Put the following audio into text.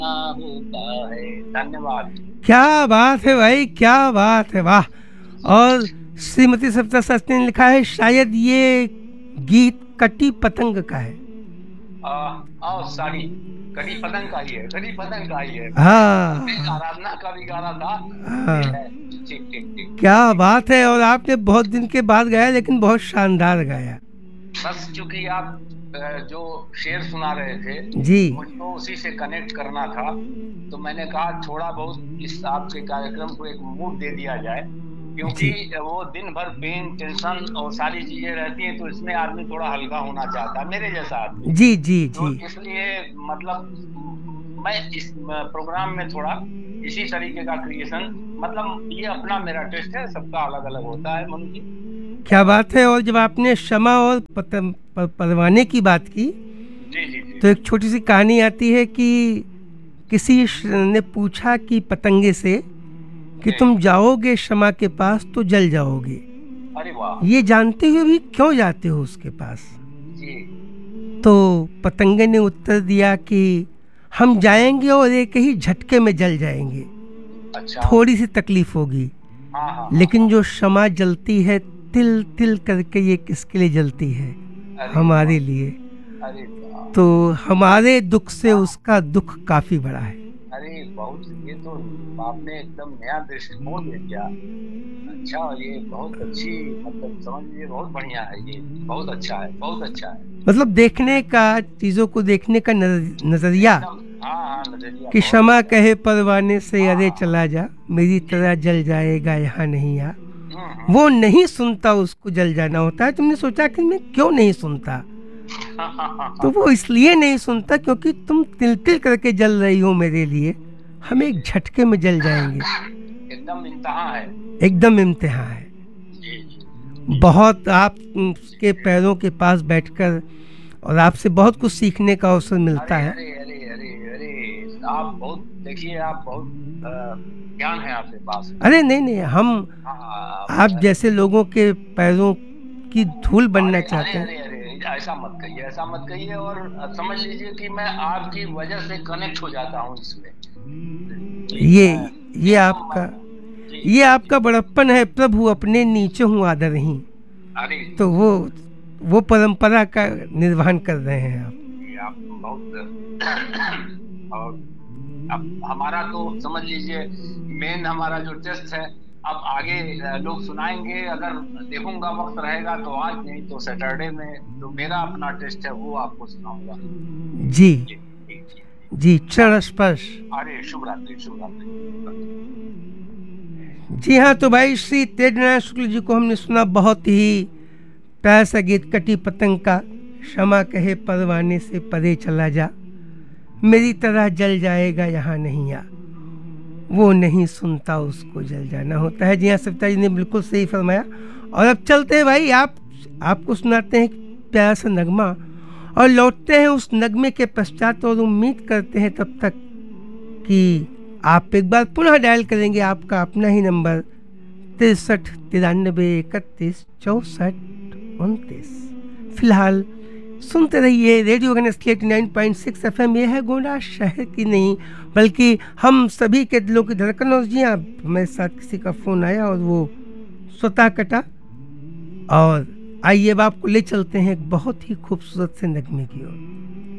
होता है। धन्यवाद। क्या बात है भाई, क्या बात है, वाह। और श्रीमती सविता शास्त्री ने लिखा है शायद ये गीत कटी पतंग का है। आओ साड़ी, कटी पतंग का ही है, कटी पतंग का ही है। मैं हाँ आराधना का भी गा रहा था। ये हाँ, है। ठीक ठीक ठीक ठीक क्या ठीक। बात है। और आपने बहुत दिन के बाद गाया, लेकिन बहुत शानदार गाया। बस क्योंकि आप जो शेर सुना रहे थे, जी मुझको उसी से कनेक्ट करना था, तो मैंने कहा थोड़ा बहुत इस आपके कार्यक्रम को एक मूड दे दिया जाए, क्योंकि जी वो दिन भर पेन टेंशन और सारी चीजें रहती हैं, तो इसमें आदमी थोड़ा हल्का होना चाहता है, मेरे जैसा आदमी। जी जी तो जी। इसलिए मतलब मैं इस प्रोग्राम में थोड़ा इसी तरीके का क्रिएशन, मतलब ये अपना मेरा टेस्ट है, सबका अलग अलग होता है मनु जी। क्या और बात है। और जब आपने शमा और परवाने की बात की, जी जी जी तो एक छोटी सी कहानी आती है कि किसी ने पूछा कि पतंगे से कि जी। तुम जाओगे शमा के पास तो जल जाओगे, अरे वाह। ये जानते हुए भी क्यों जाते हो उसके पास। जी। तो पतंगे ने उत्तर दिया कि हम जाएंगे और एक ही झटके में जल जाएंगे, अच्छा। थोड़ी सी तकलीफ होगी, हाँ हाँ हाँ लेकिन हाँ। जो क्षमा जलती है तिल तिल करके, ये किसके लिए जलती है, अरे वाह। हमारे लिए। अरे वाह। तो हमारे दुख से उसका दुख काफी बड़ा है। अरे बहुत, ये तो आपने एकदम नया दृष्टिकोण दे दिया। अच्छा, ये बहुत अच्छी, मतलब समझ लीजिए बहुत बढ़िया है ये। बहुत अच्छा है, बहुत अच्छा है। मतलब देखने का, चीजों को देखने का नजरिया, एकदम। हाँ हाँ, नजरिया कि बहुत क्षमा अच्छा है। कहे परवाने से हाँ अरे हाँ हाँ। चला जा, मेरी जी। तरह जल जाएगा यहाँ नहीं आ। वो हम्म। नहीं सुनता, उसको जल जाना होता है। तुमने सोचा कि मैं क्यों नहीं सुनता, हाँ हाँ हाँ तो हाँ वो हाँ। इसलिए नहीं सुनता क्योंकि तुम तिल तिल करके जल रही हो मेरे लिए, हम जी एक जी। झटके में जल जाएंगे। एकदम इंतहा है। एकदम इम्तिहान है। जी जी जी। बहुत आप के पैरों के पास बैठकर, और आपसे बहुत कुछ सीखने का अवसर मिलता अरे है। अरे अरे अरे अरे, आप बहुत, देखिए आप बहुत ज्ञान है आपके पास। अरे नहीं नहीं, हम हाँ। आप जैसे लोगों के पैरों की धूल बनना अरे अरे चाहते हैं। अरे अरे, ऐसा मत कहिए, ऐसा मत कहिए। और समझ लीजिए कि मैं आपकी वजह से कनेक्ट हो जाता हूँ इसमें। जी ये मैं ये एकदम आपका जी ये जी जी। आपका बड़प्पन है, प्रभु अपने नीचे हूँ आदर ही। अरे तो वो परंपरा का निर्वहन कर रहे हैं आप। ये आप बहुत और अब हमारा तो समझ लीजिए मेन हमारा जो टेस्ट है, अब आगे लोग सुनाएंगे, अगर देखूंगा वक्त रहेगा तो आज, नहीं तो सैटरडे में जो मेरा अपना टेस्ट है वो आपको सुनाऊंगा। जी जी जी जी जी। जी, हाँ। चरण स्पर्श। अरे शुभ रात्रि, शुभ रात्रि, शुभ रात्रि। जी हाँ, तो भाई श्री तेजनारायण शुक्ल जी को हमने सुना, बहुत ही प्यारा सा गीत कटी पतंग का। क्षमा कहे परवाने से परे चला जा, मेरी तरह जल जाएगा यहाँ नहीं आ। वो नहीं सुनता, उसको जल जाना होता है। जी हाँ, सविता जी ने बिल्कुल सही फरमाया। और अब चलते हैं भाई, आपको सुनाते हैं प्यारा सा नगमा, और लौटते हैं उस नगमे के पश्चात। और उम्मीद करते हैं तब तक कि आप एक बार पुनः डायल करेंगे आपका अपना ही नंबर 63 93 31 64 29। फिलहाल सुनते रहिए रेडियो गणेश 89.6 FM। ये है गोंडा शहर की नहीं, बल्कि हम सभी के दिलों की धड़कन। और जी हाँ, मेरे साथ किसी का फ़ोन आया और वो स्वतः कटा। और आइए अब आपको ले चलते हैं एक बहुत ही खूबसूरत से नगमे की ओर।